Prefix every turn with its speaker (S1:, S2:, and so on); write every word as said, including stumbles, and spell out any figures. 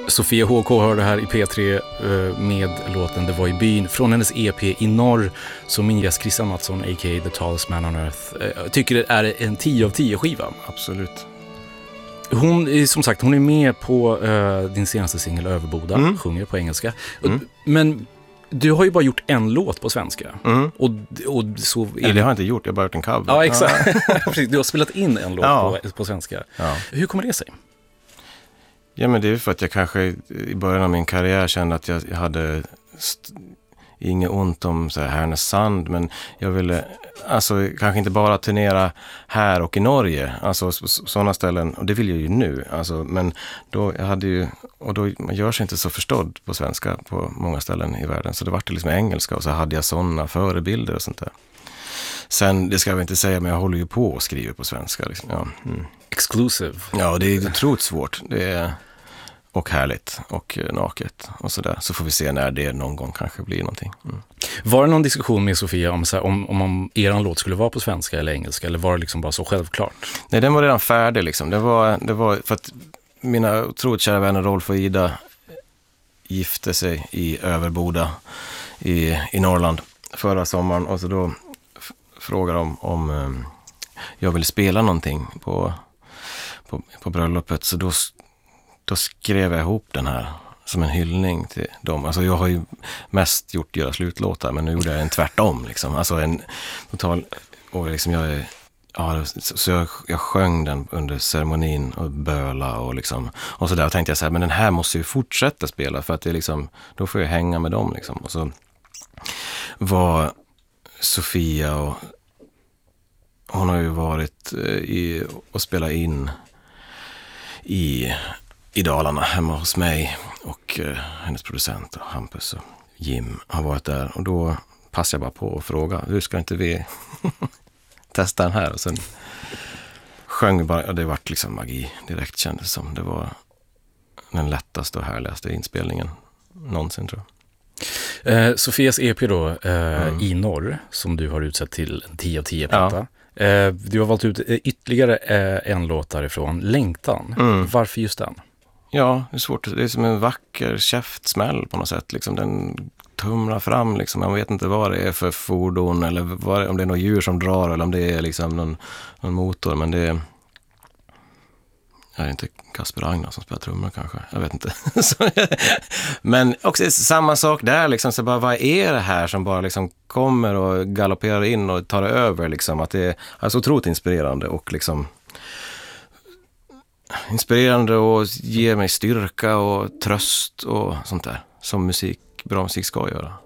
S1: Sofia H K hörde här i P tre med låten Det var i byn från hennes E P I norr, som min gäst Christian Mattsson, a k a The Tallest Man on Earth, tycker det är en tio av tio skiva.
S2: Absolut.
S1: Hon, som sagt, hon är med på uh, din senaste singel Överboda, mm. sjunger på engelska. Mm. Men du har ju bara gjort en låt på svenska. Mm. Och, och så är
S2: Nej, det har jag inte gjort, jag har bara gjort en cover.
S1: Ja, exakt. Ja. Du har spelat in en låt ja. på, på svenska. Ja. Hur kommer det sig?
S2: Ja, men det är för att jag kanske i början av min karriär kände att jag hade st- inget ont om så här Härnösand, men jag ville alltså kanske inte bara turnera här och i Norge, alltså sådana ställen, och det vill jag ju nu, alltså, men då jag hade ju, och då man gör sig inte så förstådd på svenska på många ställen i världen, så det var det liksom engelska, och så hade jag sådana förebilder och sånt där. Sen, det ska jag inte säga, men jag håller ju på och skriver på svenska. Liksom. Ja. Mm.
S1: Exclusive.
S2: Ja, det är otroligt svårt. Det är, och härligt och naket och sådär. Så får vi se när det någon gång kanske blir någonting. Mm.
S1: Var det någon diskussion med Sofia om, så här, om, om, om eran låt skulle vara på svenska eller engelska? Eller var det liksom bara så självklart? Nej,
S2: den var redan färdig liksom. Det var, det var för att mina otroligt kära vänner Rolf och Ida gifte sig i Överboda i, i Norrland förra sommaren. Och så då frågar de om um, jag vill spela någonting på, på, på bröllopet, så då, då skrev jag ihop den här som en hyllning till dem. Alltså jag har ju mest gjort göra slutlåtar, men nu gjorde jag en tvärtom liksom. Alltså en total, och liksom jag är, ja, så jag, jag sjöng den under ceremonin och böla och liksom, och så där, och tänkte jag så här, men den här måste ju fortsätta spela, för att det liksom, då får jag hänga med dem liksom. Och så var Sofia, och hon har ju varit i, och spelat in i, i Dalarna hemma hos mig, och eh, hennes producent Hampus och Jim har varit där, och då passade jag bara på att fråga, hur ska inte vi testa den här? Och sen sjöng vi bara, och det vart liksom magi direkt, kändes som. Det var den lättaste och härligaste inspelningen någonsin, tror jag.
S1: Eh, Sofias E P då, eh, mm. i norr, som du har utsett till en tio av tio platta. Ja. Eh, du har valt ut ytterligare eh, en låt därifrån, Längtan. Mm. Varför just den?
S2: Ja, det är svårt. Det är som en vacker käftsmäll på något sätt. Liksom, den tumlar fram. Liksom. Man vet inte vad det är för fordon, eller vad det, om det är något djur som drar, eller om det är liksom någon, någon motor. Men det är... Jag är inte Kasper Agner som spelar trummor kanske. Jag vet inte. Men också samma sak där. Liksom, så bara, vad är det här som bara liksom kommer och galopperar in och tar över? Liksom, att det är alltså otroligt inspirerande och liksom inspirerande och ger mig styrka och tröst och sånt där. Som musik, bra musik ska göra.